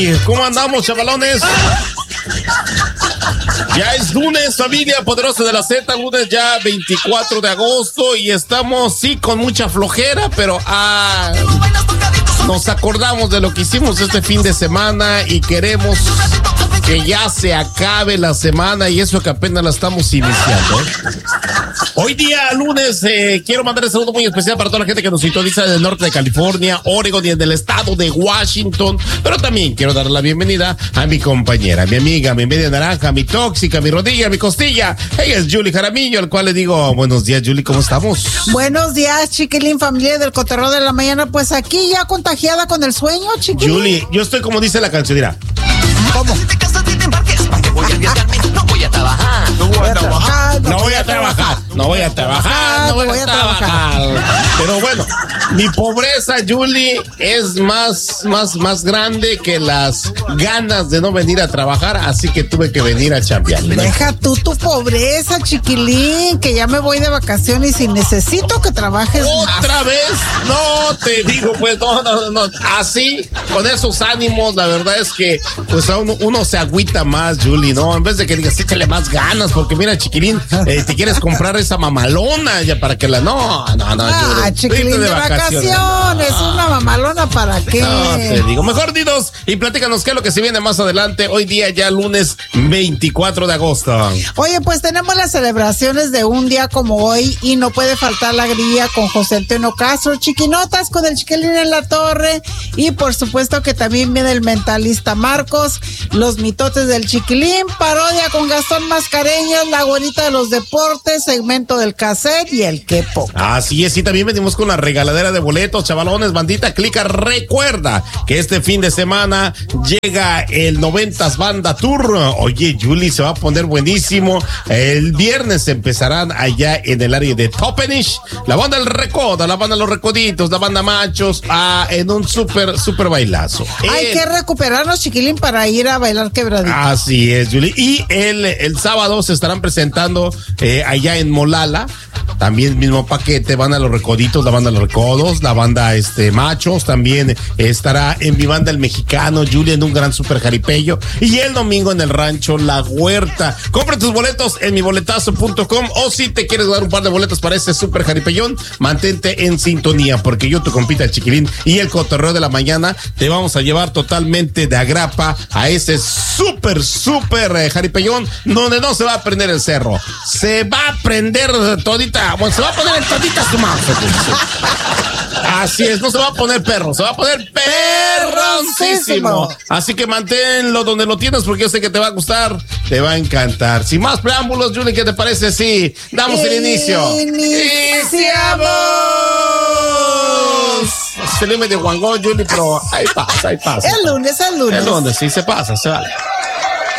¿Cómo andamos, chavalones? Ya es lunes, familia poderosa de la Z, lunes ya 24 de agosto y estamos, sí, con mucha flojera, pero nos acordamos de lo que hicimos este fin de semana y queremos que ya se acabe la semana y eso que apenas la estamos iniciando. Hoy día, lunes, quiero mandar un saludo muy especial para toda la gente que nos sintoniza del norte de California, Oregon y en el estado de Washington, pero también quiero dar la bienvenida a mi compañera, mi amiga, mi media naranja, mi tóxica, mi rodilla, mi costilla. Ella es Julie Jaramillo, al cual le digo, buenos días, Julie, ¿cómo estamos? Buenos días, chiquilín, familia del Cotorreo de la Mañana, pues aquí ya contagiada con el sueño, chiquilín. Julie, yo estoy como dice la canción, mira. ¿Cómo? No voy a trabajar. Pero bueno, mi pobreza, Julie, es más grande que las ganas de no venir a trabajar, así que tuve que venir a chambear. Deja tú tu pobreza, chiquilín, que ya me voy de vacaciones y necesito que trabajes ¿Otra más. vez? No, te digo, pues, no. Así, con esos ánimos, la verdad es que, pues, uno se agüita más, Julie, ¿no? En vez de que digas, échale más ganas, porque mira, chiquilín, te quieres comprar esa mamalona ya para que la... No, Julie, chiquilín, de vacaciones, una mamalona, ¿para qué? No, te digo, mejor dinos y platícanos qué es lo que se viene más adelante, hoy día ya lunes 24 de agosto. Oye, pues tenemos las celebraciones de un día como hoy y no puede faltar la grilla con José Antonio Castro, Chiquinotas con el Chiquilín en la Torre y por supuesto que también viene el mentalista Marcos, los mitotes del Chiquilín, parodia con Gastón Mascareñas, la güerita de los deportes, segmento del cassette y el quepo. Así es, y también venimos con la regaladera de boletos, chavalones, bandita, clica, recuerda que este fin de semana llega el 90s Banda Tour. Oye, Julie, se va a poner buenísimo. El viernes empezarán allá en el área de Toppenish, la banda El Recodo, la banda Los Recoditos, la banda Machos, en un super bailazo. Hay que recuperarnos, Chiquilín, para ir a bailar quebradito. Así es, Julie. Y el sábado se estarán presentando allá en Molala. También mismo paquete, van a Los Recoditos, la banda Los Recodos, la banda Machos, también estará en mi banda El Mexicano, Julia, en un gran super jaripello, y el domingo en el rancho La Huerta. Compra tus boletos en miboletazo.com o si te quieres dar un par de boletos para ese super jaripellón, mantente en sintonía, porque yo, tu compita el Chiquilín y el Cotorreo de la Mañana, te vamos a llevar totalmente de agrapa a ese super jaripellón, donde no se va a prender el cerro, se va a prender todita, bueno, se va a poner en todita su mano. Así es, no se va a poner perro, se va a poner perroncísimo. Así que manténlo donde lo tienes porque yo sé que te va a gustar, te va a encantar. Sin más preámbulos, Julie, ¿qué te parece si damos el inicio? ¡Iniciamos! Se le mete Juan Go, Julie, pero ahí pasa. El lunes. El lunes, sí, se pasa, se vale.